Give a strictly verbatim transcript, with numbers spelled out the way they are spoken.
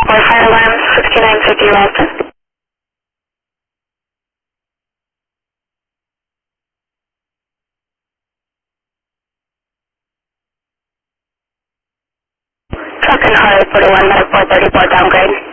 Or fire alarm sixty-nine fifty Ralston. Truck and Harley forty-one, medic four thirty-four, downgrade.